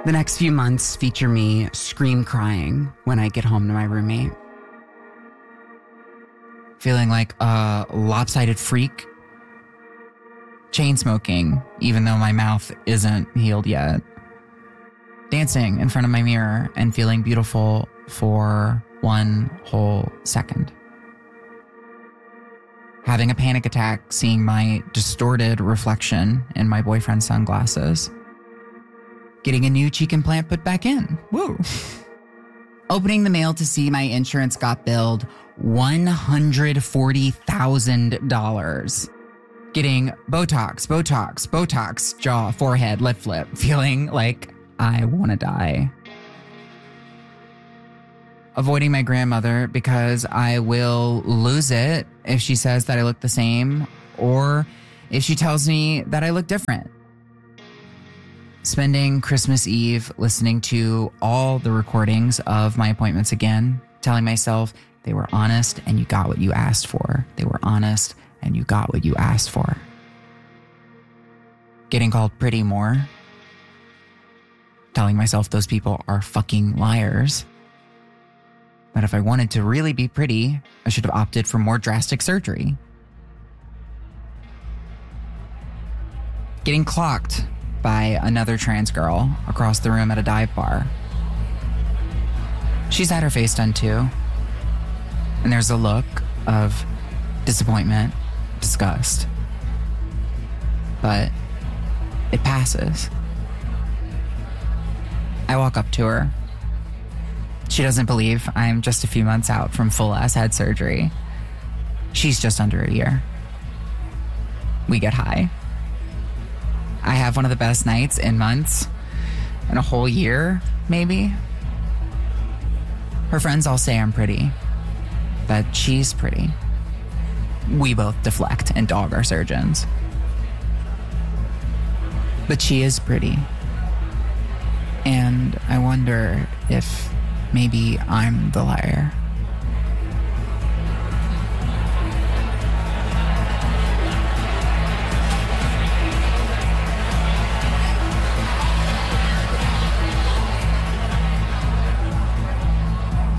The next few months feature me scream crying when I get home to my roommate. Feeling like a lopsided freak. Chain smoking, even though my mouth isn't healed yet. Dancing in front of my mirror and feeling beautiful for one whole second. Having a panic attack seeing my distorted reflection in my boyfriend's sunglasses. Getting a new cheek implant put back in. Woo. Opening the mail to see my insurance got billed $140,000. Getting Botox, jaw, forehead, lip flip. Feeling like I want to die. Avoiding my grandmother because I will lose it if she says that I look the same or if she tells me that I look different. Spending Christmas Eve listening to all the recordings of my appointments again, telling myself they were honest and you got what you asked for. They were honest and you got what you asked for. Getting called pretty more. Telling myself those people are fucking liars. That if I wanted to really be pretty, I should have opted for more drastic surgery. Getting clocked by another trans girl across the room at a dive bar. She's had her face done too. And there's a look of disappointment, disgust. But it passes. I walk up to her. She doesn't believe I'm just a few months out from full-ass head surgery. She's just under a year. We get high. I have one of the best nights in months, in a whole year, maybe. Her friends all say I'm pretty, that she's pretty. We both deflect and dog our surgeons. But she is pretty. And I wonder if maybe I'm the liar.